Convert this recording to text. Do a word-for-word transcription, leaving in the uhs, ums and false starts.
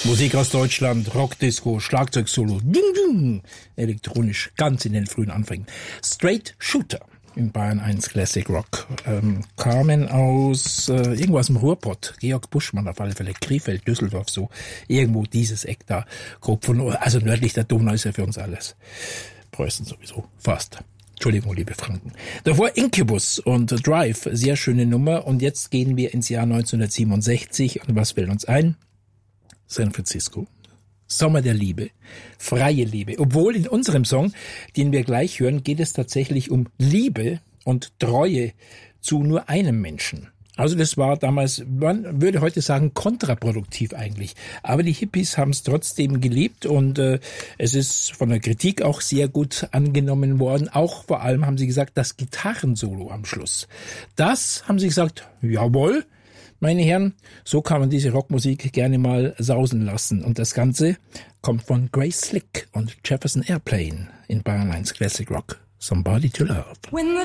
Musik aus Deutschland, Rockdisco, Schlagzeugsolo, ding, ding, elektronisch, ganz in den frühen Anfängen. Straight Shooter in Bayern eins Classic Rock. Ähm, kamen aus äh, irgendwo aus dem Ruhrpott. Georg Buschmann auf alle Fälle, Krefeld, Düsseldorf, so irgendwo dieses Eck da. Grob von, also nördlich der Donau ist ja für uns alles. Preußen sowieso, fast. Entschuldigung, liebe Franken. Davor Incubus und Drive, sehr schöne Nummer. Und jetzt gehen wir ins Jahr neunzehnhundertsiebenundsechzig. Und was fällt uns ein? San Francisco. Sommer der Liebe, freie Liebe. Obwohl in unserem Song, den wir gleich hören, geht es tatsächlich um Liebe und Treue zu nur einem Menschen. Also das war damals, man würde heute sagen, kontraproduktiv eigentlich. Aber die Hippies haben es trotzdem geliebt und äh, es ist von der Kritik auch sehr gut angenommen worden. Auch vor allem haben sie gesagt, das Gitarrensolo am Schluss. Das haben sie gesagt, jawohl. Meine Herren, so kann man diese Rockmusik gerne mal sausen lassen. Und das Ganze kommt von Grace Slick und Jefferson Airplane in Bayern eins Classic Rock. Somebody to Love. When the